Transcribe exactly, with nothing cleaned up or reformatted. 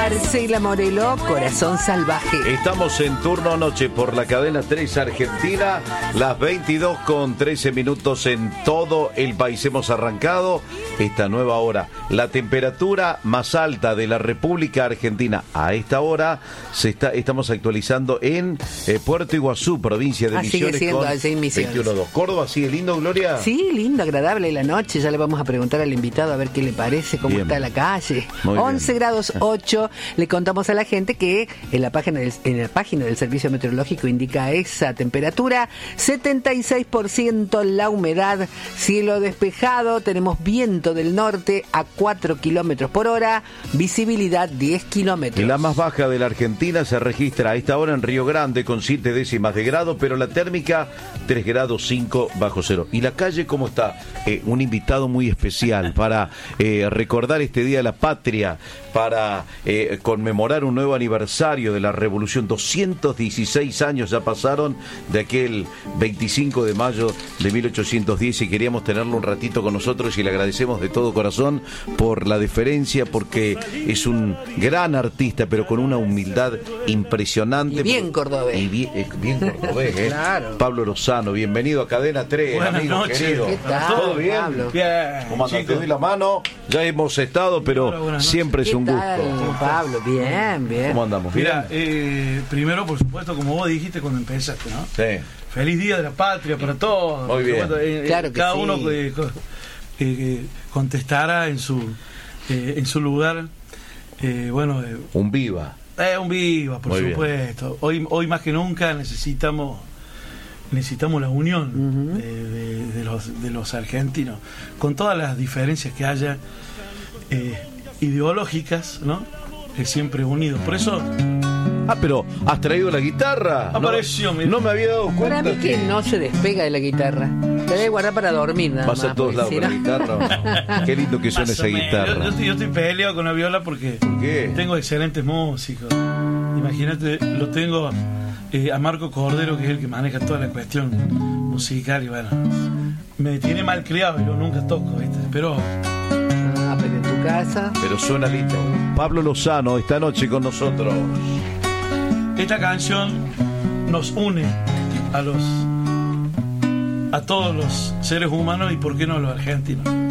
Marcela Morelo, Corazón Salvaje. Estamos en turno noche por la cadena tres Argentina, las veintidós con trece minutos en todo el país. Hemos arrancado esta nueva hora. La temperatura más alta de la República Argentina a esta hora se está, estamos actualizando en eh, Puerto Iguazú, provincia de ah, Misiones, sigue siendo, con sí, Misiones. veintiuno punto dos. ¿Córdoba sigue lindo, Gloria? Sí, lindo, agradable la noche. Ya le vamos a preguntar al invitado a ver qué le parece, cómo Bien. está la calle. Muy once bien. grados ocho. Le contamos a la gente que en la página del, en la página del Servicio Meteorológico indica esa temperatura. setenta y seis por ciento la humedad, cielo despejado, tenemos viento del norte a cuatro kilómetros por hora, visibilidad diez kilómetros. La más baja de la Argentina se registra a esta hora en Río Grande con siete décimas de grado, pero la térmica tres grados cinco bajo cero. ¿Y la calle cómo está? Eh, un invitado muy especial para eh, recordar este Día de la Patria, para eh, conmemorar un nuevo aniversario de la Revolución. doscientos dieciséis años ya pasaron de aquel veinticinco de mayo de mil ochocientos diez y queríamos tenerlo un ratito con nosotros y le agradecemos de todo corazón por la deferencia, porque es un gran artista, pero con una humildad impresionante. Y bien cordobés. Y bien, eh, bien cordobés, ¿eh? Claro. Pablo Lozano, bienvenido a Cadena tres, Buenas amigo noches. querido. ¿Qué tal, ¿Todo bien? Pablo? Bien, ¿Cómo andas? Te chicos. doy la mano. Ya hemos estado, pero Hola, buenas noches. siempre es ¿Qué un tal, gusto. Pablo? Bien, bien. ¿Cómo andamos? ¿Bien? Mira, eh, primero, por supuesto, como vos dijiste cuando empezaste, ¿no? Sí. Feliz Día de la Patria para todos. Muy bien. Por supuesto, eh, Claro que cada sí. uno eh, co- eh, eh, contestará en su eh, en su lugar. Eh, bueno, eh, Un viva. eh, un viva, por Muy bien. supuesto. Hoy hoy más que nunca necesitamos necesitamos la unión Ujú. de, de- de los de los argentinos, con todas las diferencias que haya eh, ideológicas, ¿no? Que siempre unidos. Por eso Ah, pero has traído la guitarra. Apareció, no, mira. no me había dado Para cuenta. mí que no se despega de la guitarra. La debe guardar para dormir nada Vas más. a todos lados porque con si la no- guitarra. Qué lindo que suena más esa o menos. guitarra. Yo, yo estoy, yo estoy peleado con la viola porque ¿Por qué? tengo excelentes músicos. Imagínate, lo tengo eh, a Marco Cordero, que es el que maneja toda la cuestión musical, y bueno, me tiene mal criado, yo nunca toco, ¿viste? Pero Ah, pero en tu casa. Pero suena lindo. Pablo Lozano, esta noche con nosotros. esta canción nos une a los a todos los seres humanos y por qué no a los argentinos.